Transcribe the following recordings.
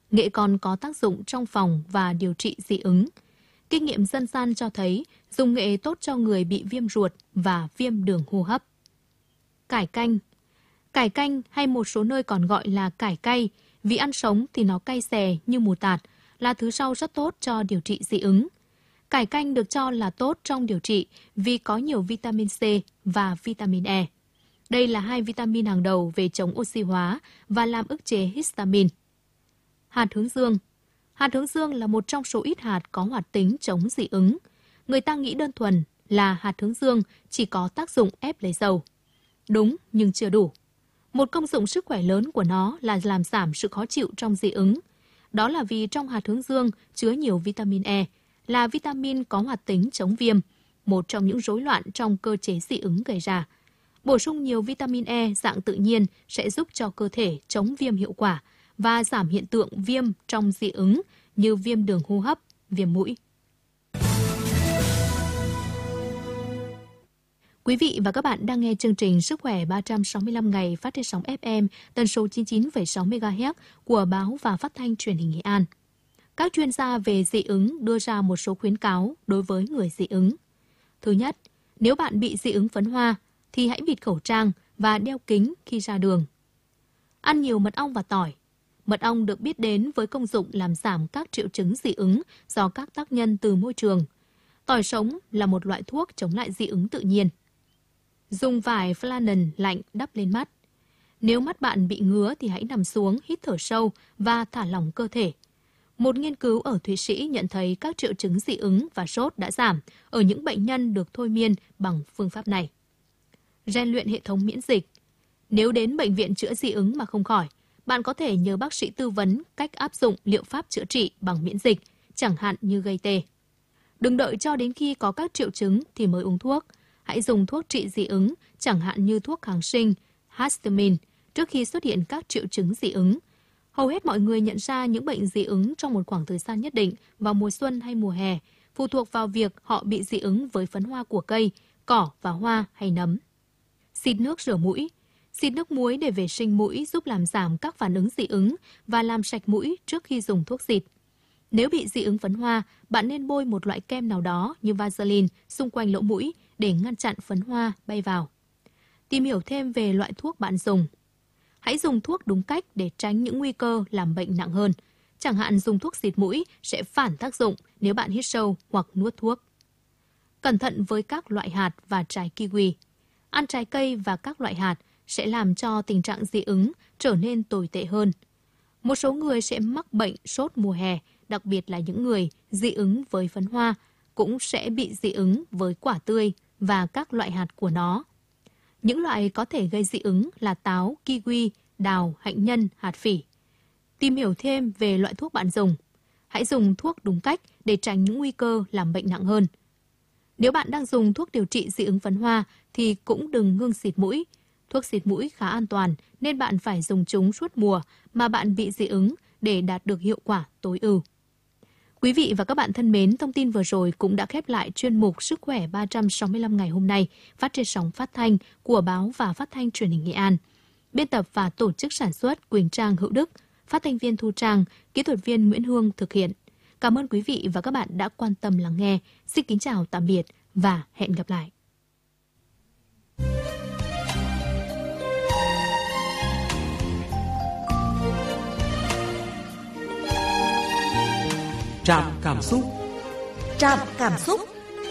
nghệ còn có tác dụng trong phòng và điều trị dị ứng. Kinh nghiệm dân gian cho thấy dùng nghệ tốt cho người bị viêm ruột và viêm đường hô hấp. Cải canh. Cải canh hay một số nơi còn gọi là cải cay, vì ăn sống thì nó cay xè như mù tạt, là thứ rau rất tốt cho điều trị dị ứng. Cải canh được cho là tốt trong điều trị vì có nhiều vitamin C và vitamin E. Đây là hai vitamin hàng đầu về chống oxy hóa và làm ức chế histamine. Hạt hướng dương. Hạt hướng dương là một trong số ít hạt có hoạt tính chống dị ứng. Người ta nghĩ đơn thuần là hạt hướng dương chỉ có tác dụng ép lấy dầu. Đúng nhưng chưa đủ. Một công dụng sức khỏe lớn của nó là làm giảm sự khó chịu trong dị ứng. Đó là vì trong hạt hướng dương chứa nhiều vitamin E, là vitamin có hoạt tính chống viêm, một trong những rối loạn trong cơ chế dị ứng gây ra. Bổ sung nhiều vitamin E dạng tự nhiên sẽ giúp cho cơ thể chống viêm hiệu quả và giảm hiện tượng viêm trong dị ứng như viêm đường hô hấp, viêm mũi. Quý vị và các bạn đang nghe chương trình Sức khỏe 365 ngày phát trên sóng FM tần số 99,6 MHz của Báo và Phát thanh Truyền hình Nghệ An. Các chuyên gia về dị ứng đưa ra một số khuyến cáo đối với người dị ứng. Thứ nhất, nếu bạn bị dị ứng phấn hoa thì hãy bịt khẩu trang và đeo kính khi ra đường. Ăn nhiều mật ong và tỏi. Mật ong được biết đến với công dụng làm giảm các triệu chứng dị ứng do các tác nhân từ môi trường. Tỏi sống là một loại thuốc chống lại dị ứng tự nhiên. Dùng vải flanellen lạnh đắp lên mắt. Nếu mắt bạn bị ngứa thì hãy nằm xuống, hít thở sâu và thả lỏng cơ thể. Một nghiên cứu ở Thụy Sĩ nhận thấy các triệu chứng dị ứng và sốt đã giảm ở những bệnh nhân được thôi miên bằng phương pháp này. Rèn luyện hệ thống miễn dịch. Nếu đến bệnh viện chữa dị ứng mà không khỏi, bạn có thể nhờ bác sĩ tư vấn cách áp dụng liệu pháp chữa trị bằng miễn dịch, chẳng hạn như gây tê. Đừng đợi cho đến khi có các triệu chứng thì mới uống thuốc. Hãy dùng thuốc trị dị ứng, chẳng hạn như thuốc kháng sinh, histamine, trước khi xuất hiện các triệu chứng dị ứng. Hầu hết mọi người nhận ra những bệnh dị ứng trong một khoảng thời gian nhất định vào mùa xuân hay mùa hè, phụ thuộc vào việc họ bị dị ứng với phấn hoa của cây, cỏ và hoa hay nấm. Xịt nước rửa mũi. Xịt nước muối để vệ sinh mũi giúp làm giảm các phản ứng dị ứng và làm sạch mũi trước khi dùng thuốc xịt. Nếu bị dị ứng phấn hoa, bạn nên bôi một loại kem nào đó như Vaseline xung quanh lỗ mũi để ngăn chặn phấn hoa bay vào. Tìm hiểu thêm về loại thuốc bạn dùng. Hãy dùng thuốc đúng cách để tránh những nguy cơ làm bệnh nặng hơn. Chẳng hạn dùng thuốc xịt mũi sẽ phản tác dụng nếu bạn hít sâu hoặc nuốt thuốc. Cẩn thận với các loại hạt và trái kiwi. Ăn trái cây và các loại hạt sẽ làm cho tình trạng dị ứng trở nên tồi tệ hơn. Một số người sẽ mắc bệnh sốt mùa hè, đặc biệt là những người dị ứng với phấn hoa, cũng sẽ bị dị ứng với quả tươi và các loại hạt của nó. Những loại có thể gây dị ứng là táo, kiwi, đào, hạnh nhân, hạt phỉ. Tìm hiểu thêm về loại thuốc bạn dùng. Hãy dùng thuốc đúng cách để tránh những nguy cơ làm bệnh nặng hơn. Nếu bạn đang dùng thuốc điều trị dị ứng phấn hoa thì cũng đừng ngưng xịt mũi. Thuốc xịt mũi khá an toàn nên bạn phải dùng chúng suốt mùa mà bạn bị dị ứng để đạt được hiệu quả tối ưu. Quý vị và các bạn thân mến, thông tin vừa rồi cũng đã khép lại chuyên mục Sức khỏe 365 ngày hôm nay phát trên sóng phát thanh của Báo và Phát thanh Truyền hình Nghệ An. Biên tập và tổ chức sản xuất Quỳnh Trang, Hữu Đức, phát thanh viên Thu Trang, kỹ thuật viên Nguyễn Hương thực hiện. Cảm ơn quý vị và các bạn đã quan tâm lắng nghe. Xin kính chào tạm biệt và hẹn gặp lại. Trạm cảm xúc. Trạm cảm xúc.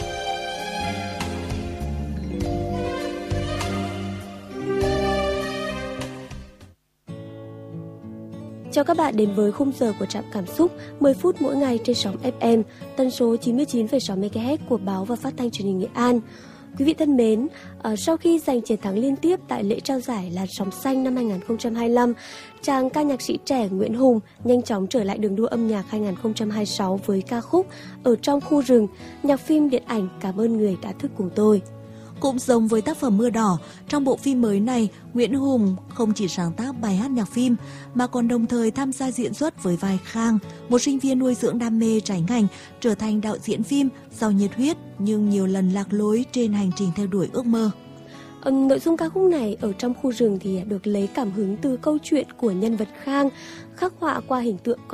Chào các bạn đến với khung giờ của Trạm cảm xúc 10 phút mỗi ngày trên sóng FM tần số 99,6 MHz của Báo và Phát thanh Truyền hình Nghệ An. Quý vị thân mến, sau khi giành chiến thắng liên tiếp tại lễ trao giải Làn sóng xanh năm 2025, chàng ca nhạc sĩ trẻ Nguyễn Hùng nhanh chóng trở lại đường đua âm nhạc 2026 với ca khúc Ở trong khu rừng, nhạc phim điện ảnh Cảm ơn người đã thức cùng tôi. Cũng giống với tác phẩm Mưa Đỏ, trong bộ phim mới này, Nguyễn Hùng không chỉ sáng tác bài hát nhạc phim mà còn đồng thời tham gia diễn xuất với vai Khang, một sinh viên nuôi dưỡng đam mê trái ngành, trở thành đạo diễn phim giàu nhiệt huyết nhưng nhiều lần lạc lối trên hành trình theo đuổi ước mơ. Nội dung ca khúc này Ở trong khu rừng thì được lấy cảm hứng từ câu chuyện của nhân vật Khang, khắc họa qua hình tượng